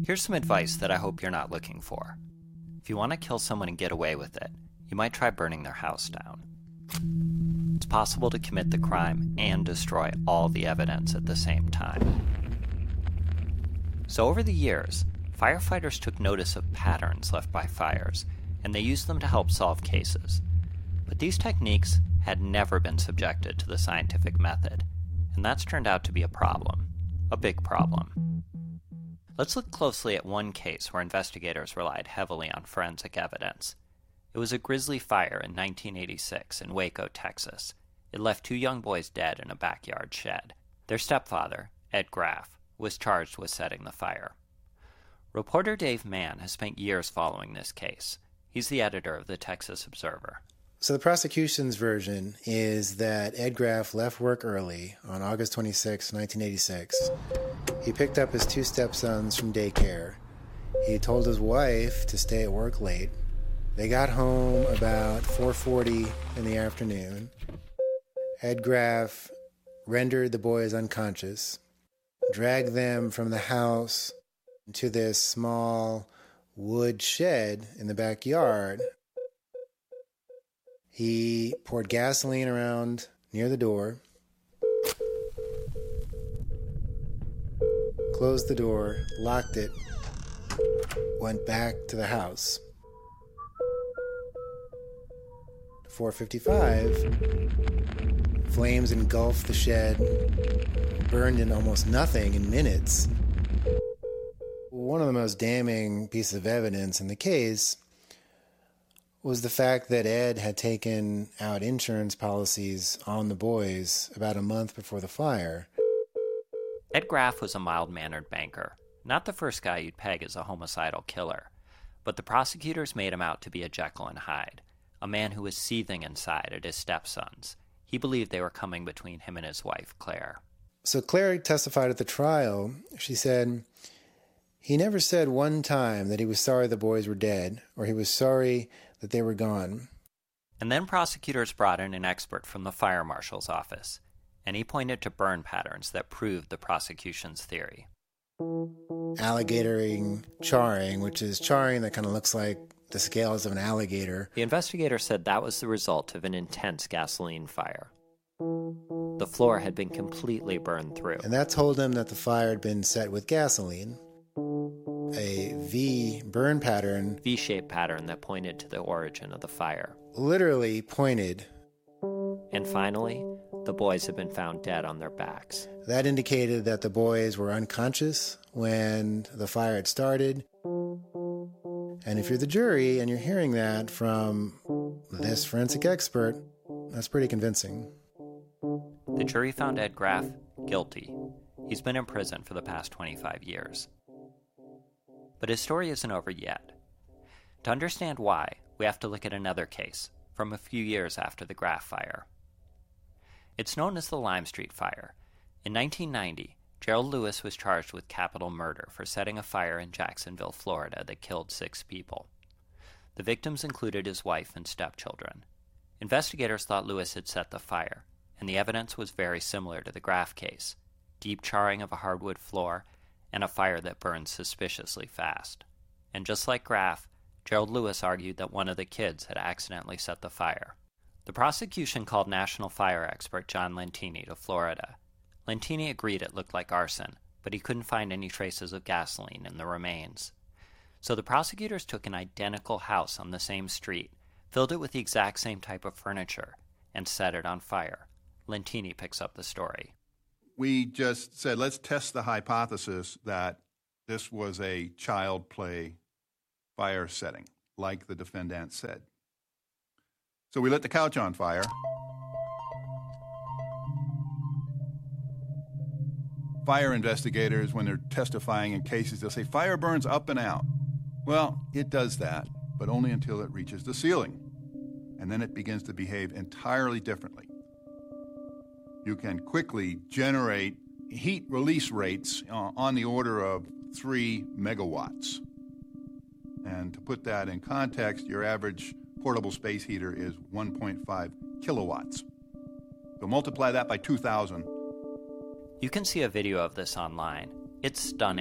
Here's some advice that I hope you're not looking for. If you want to kill someone and get away with it, you might try burning their house down. It's possible to commit the crime and destroy all the evidence at the same time. So over the years, firefighters took notice of patterns left by fires, and they used them to help solve cases. But these techniques had never been subjected to the scientific method, and that's turned out to be a problem. A big problem. Let's look closely at one case where investigators relied heavily on forensic evidence. It was a grisly fire in 1986 in Waco, Texas. It left 2 young boys dead in a backyard shed. Their stepfather, Ed Graff, was charged with setting the fire. Reporter Dave Mann has spent years following this case. He's the editor of the Texas Observer. So the prosecution's version is that Ed Graff left work early on August 26, 1986. He picked up his 2 stepsons from daycare. He told his wife to stay at work late. They got home about 4:40 in the afternoon. Ed Graff rendered the boys unconscious, dragged them from the house to this small wood shed in the backyard. He poured gasoline around near the door, closed the door, locked it, went back to the house. 4:55, flames engulfed the shed, burned in almost nothing in minutes. One of the most damning pieces of evidence in the case was the fact that Ed had taken out insurance policies on the boys about a month before the fire. Ed Graff was a mild-mannered banker, not the first guy you'd peg as a homicidal killer, but the prosecutors made him out to be a Jekyll and Hyde, a man who was seething inside at his stepsons. He believed they were coming between him and his wife, Claire. So Claire testified at the trial. She said, he never said one time that he was sorry the boys were dead, or he was sorry that they were gone. And then prosecutors brought in an expert from the fire marshal's office, and he pointed to burn patterns that proved the prosecution's theory. Alligatoring charring, which is charring that kind of looks like the scales of an alligator. The investigator said that was the result of an intense gasoline fire. The floor had been completely burned through. And that told him that the fire had been set with gasoline. A V burn pattern. V-shaped pattern that pointed to the origin of the fire. Literally pointed. And finally, the boys had been found dead on their backs. That indicated that the boys were unconscious when the fire had started. And if you're the jury and you're hearing that from this forensic expert, that's pretty convincing. The jury found Ed Graff guilty. He's been in prison for the past 25 years. But his story isn't over yet. To understand why, we have to look at another case from a few years after the Graff fire. It's known as the Lime Street Fire. In 1990, Gerald Lewis was charged with capital murder for setting a fire in Jacksonville, Florida that killed 6 people. The victims included his wife and stepchildren. Investigators thought Lewis had set the fire, and the evidence was very similar to the Graff case: deep charring of a hardwood floor and a fire that burned suspiciously fast. And just like Graff, Gerald Lewis argued that one of the kids had accidentally set the fire. The prosecution called national fire expert John Lentini to Florida. Lentini agreed it looked like arson, but he couldn't find any traces of gasoline in the remains. So the prosecutors took an identical house on the same street, filled it with the exact same type of furniture, and set it on fire. Lentini picks up the story. We just said, let's test the hypothesis that this was a child play fire setting, like the defendant said. So we lit the couch on fire. Fire investigators, when they're testifying in cases, they'll say, fire burns up and out. Well, it does that, but only until it reaches the ceiling. And then it begins to behave entirely differently. You can quickly generate heat release rates on the order of 3 megawatts. And to put that in context, your average portable space heater is 1.5 kilowatts. So multiply that by 2,000. You can see a video of this online. It's stunning.